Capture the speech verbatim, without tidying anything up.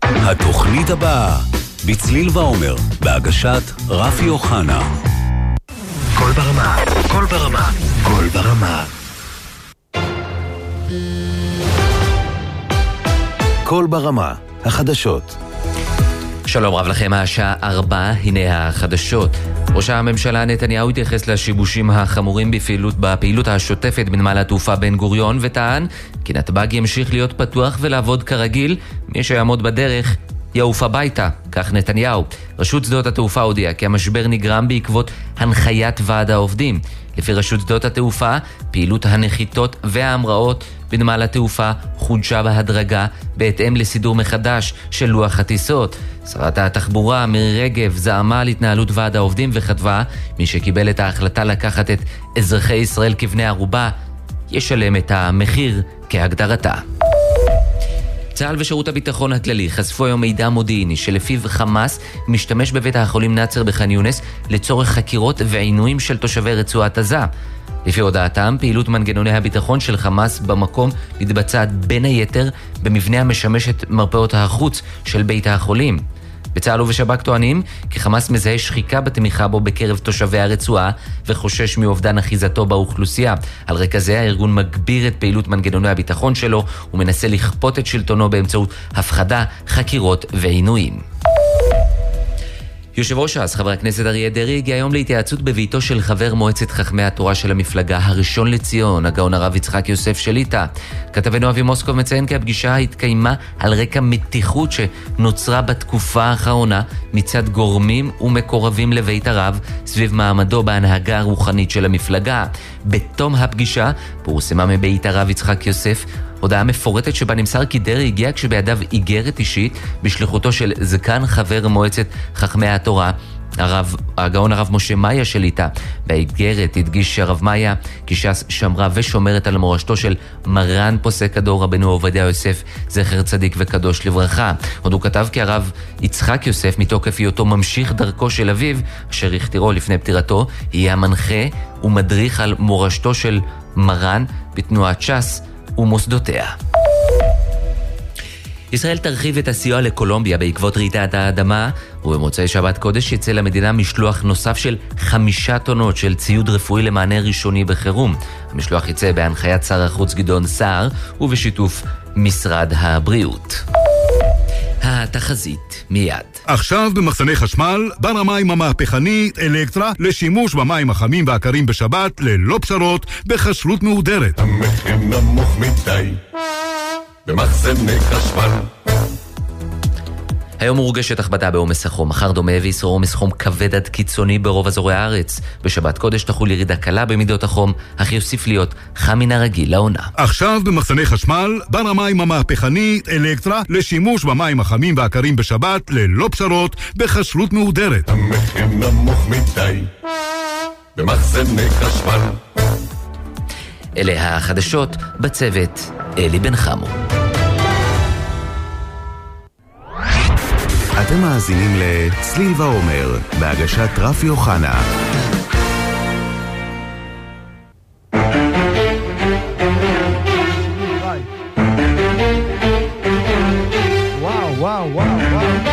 התוכנית הבאה בצליל ועומר, בהגשת רפי אוחנה. כל ברמה, כל ברמה, כל ברמה. כל ברמה, החדשות. שלום רב לכם, השעה ארבע, הנה החדשות. ראש הממשלה נתניהו התייחס לשיבושים החמורים בפעילות, בפעילות השוטפת בנמל התעופה בן גוריון, וטען כי נתב"ג ימשיך להיות פתוח ולעבוד כרגיל. מי שיעמוד בדרך יעוף הביתה, כך נתניהו. רשות שדות התעופה הודיעה כי המשבר נגרם בעקבות הנחיית ועד העובדים. לפי רשות שדות התעופה, פעילות הנחיתות וההמראות בנמל התעופה חודשה בהדרגה בהתאם לסידור מחדש של לוח הטיסות. שרת התחבורה מירי רגב זעמה על התנהלות ועד העובדים וכתבה, מי שקיבל את ההחלטה לקחת את אזרחי ישראל כבני ערובה ישלם את המחיר כהגדרתה. צה"ל ושירות הביטחון הכללי חשפו היום מידע מודיעיני שלפיו חמאס משתמש בבית החולים נאצר בח'אן יונס לצורך חקירות ועינויים של תושבי רצועת עזה. לפי הודעתם, פעילות מנגנוני הביטחון של חמאס במקום מתבצעת בין היתר במבנה המשמש את מרפאות החוץ של בית החולים. בצה"ל ובשב"כ טוענים כי חמאס מזהה שחיקה בתמיכה בו בקרב תושבי הרצועה וחושש מאובדן אחיזתו באוכלוסייה. על רקע זה הארגון מגביר את פעילות מנגנוני הביטחון שלו ומנסה לכפות את שלטונו באמצעות הפחדה, חקירות ועינויים. יושב ראש ש"ס, חבר הכנסת אריה דרעי, הגיע היום להתייעצות בביתו של חבר מועצת חכמי התורה של המפלגה הראשון לציון, הגאון הרב יצחק יוסף שליט"א. כתבנו אבי מוסקוב מציין כי הפגישה התקיימה על רקע מתיחות שנוצרה בתקופה האחרונה מצד גורמים ומקורבים לבית הרב סביב מעמדו בהנהגה הרוחנית של המפלגה. בתום הפגישה פורסמה מבית הרב יצחק יוסף הודעה מפורטת שבה נמסר כי דרעי הגיע כשבידיו איגרת אישית בשליחותו של זקן חבר מועצת חכמי התורה, הרב, הגאון הרב משה מאיה שליט"א. באיגרת הדגיש שהרב מאיה כי ש"ס שמרה ושומרת על מורשתו של מרן פוסק הדור רבנו עובדיה יוסף זכר צדיק וקדוש לברכה. עוד הוא כתב כי הרב יצחק יוסף מתוקף היותו ממשיך דרכו של אביו אשר הכתירו לפני פטירתו יהיה המנחה ומדריך על מורשתו של מרן בתנועת ש"ס ומוסדותיה. ישראל תרחיב את הסיוע לקולומביה בעקבות רעידת האדמה, ובמוצאי שבת קודש יצא למדינה משלוח נוסף של חמישה טונות של ציוד רפואי למענה ראשוני בחירום. המשלוח יצא בהנחיית שר החוץ גדעון סער ובשיתוף משרד הבריאות. התחזית מיד. עכשיו במחסני חשמל, בר המים המהפכני אלקטרה לשימוש במים החמים והקרים בשבת ללא פשרות בכשרות מהודרת. המחיר נמוך מדי במחסני חשמל. היום מורגשת הכבדה בעומס החום, מחר דומה וישרור עומס חום כבד עד קיצוני ברוב אזורי הארץ. בשבת קודש תחול ירידה קלה במידות החום, אך יוסיף להיות חם מן הרגיל לעונה. עכשיו במחסני חשמל, בר המים המהפכני אלקטרה לשימוש במים החמים והקרים בשבת ללא פשרות בכשרות מהודרת. המחיר נמוך מדי במחסני חשמל. אלה החדשות, בצוות אלי בן חמו. אתם מאזינים לצליל ועומר, בהגשת רפי אוחנה.